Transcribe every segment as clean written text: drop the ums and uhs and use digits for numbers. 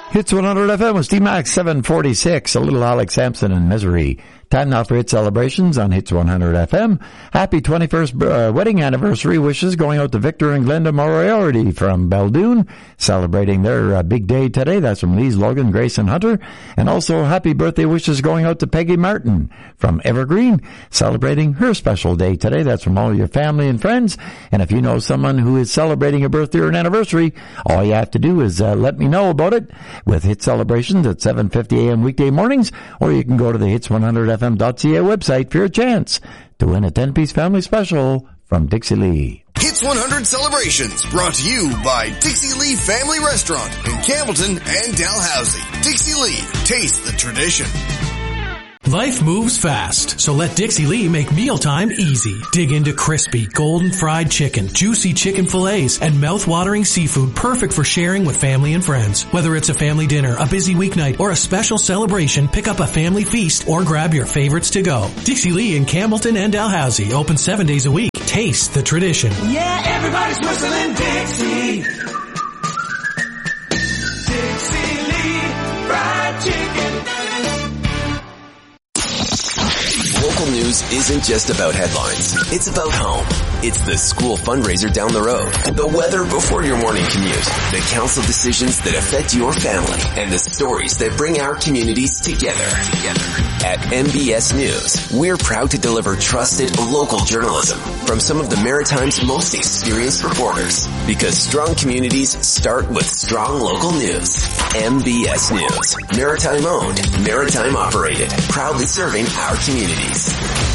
Hits 100 FM with Steve Max, 746. A little Alex Sampson and Misery. Time now for Hit Celebrations on Hits 100 FM. Happy 21st wedding anniversary wishes going out to Victor and Glenda Moriarty from Beldoon, celebrating their big day today. That's from Lise, Logan, Grace, and Hunter. And also happy birthday wishes going out to Peggy Martin from Evergreen, celebrating her special day today. That's from all your family and friends. And if you know someone who is celebrating a birthday or an anniversary, all you have to do is let me know about it with Hit Celebrations at 7:50 a.m. weekday mornings, or you can go to the Hits100FM.ca website for your chance to win a 10-piece family special from Dixie Lee. Hits 100 Celebrations, brought to you by Dixie Lee Family Restaurant in Campbellton and Dalhousie. Dixie Lee, taste the tradition. Life moves fast, so let Dixie Lee make mealtime easy. Dig into crispy, golden fried chicken, juicy chicken fillets, and mouth-watering seafood perfect for sharing with family and friends. Whether it's a family dinner, a busy weeknight, or a special celebration, pick up a family feast or grab your favorites to go. Dixie Lee in Campbellton and Dalhousie, open 7 days a week. Taste the tradition. Yeah, everybody's whistling Dixie. Dixie Lee fried chicken. Local news isn't just about headlines. It's about home. It's the school fundraiser down the road, the weather before your morning commute, the council decisions that affect your family, and the stories that bring our communities together. At MBS News, we're proud to deliver trusted local journalism from some of the Maritime's most experienced reporters, because strong communities start with strong local news. MBS News, Maritime owned, Maritime operated, proudly serving our communities.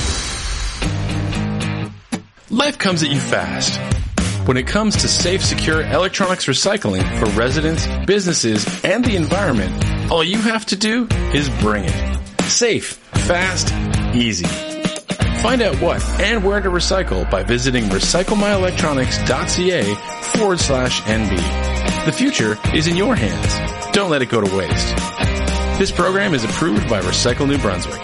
Life comes at you fast. When it comes to safe, secure electronics recycling for residents, businesses, and the environment, all you have to do is bring it. Safe, fast, easy. Find out what and where to recycle by visiting recyclemyelectronics.ca/NB. The future is in your hands. Don't let it go to waste. This program is approved by Recycle New Brunswick.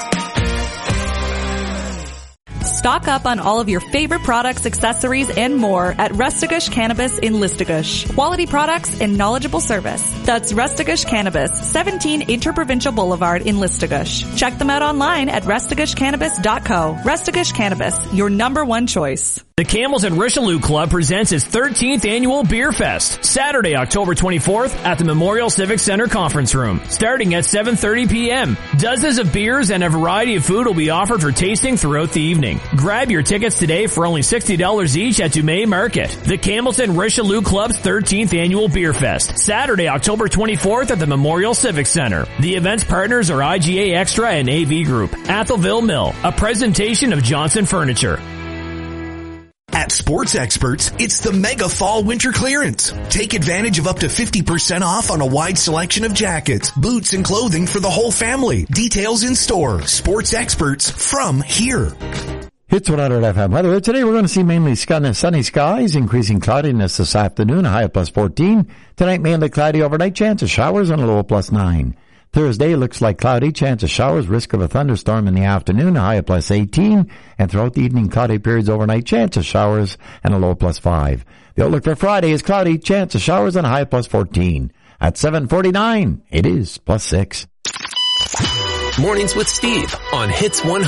Stock up on all of your favorite products, accessories, and more at Restagush Cannabis in Listagush. Quality products and knowledgeable service. That's Restagush Cannabis, 17 Interprovincial Boulevard in Listagush. Check them out online at restagushcannabis.co. Restagush Cannabis, your number one choice. The Camels and Richelieu Club presents its 13th annual Beer Fest, Saturday, October 24th at the Memorial Civic Center Conference Room, starting at 7:30 p.m. Dozens of beers and a variety of food will be offered for tasting throughout the evening. Grab your tickets today for only $60 each at Dumais Market. The Camels and Richelieu Club's 13th annual Beer Fest, Saturday, October 24th at the Memorial Civic Center. The event's partners are IGA Extra and AV Group. Atholville Mill, a presentation of Johnson Furniture. At Sports Experts, it's the Mega Fall Winter Clearance. Take advantage of up to 50% off on a wide selection of jackets, boots, and clothing for the whole family. Details in store. Sports Experts from here. Hits 100 FM weather. Today we're going to see mainly sunny skies, increasing cloudiness this afternoon, a high of +14. Tonight mainly cloudy overnight, chance of showers and a low of +9. Thursday looks like cloudy, chance of showers, risk of a thunderstorm in the afternoon, a high of +18. And throughout the evening, cloudy periods overnight, chance of showers and a low of +5. The outlook for Friday is cloudy, chance of showers and a high of +14. At 7:49, it is +6. Mornings with Steve on Hits 100.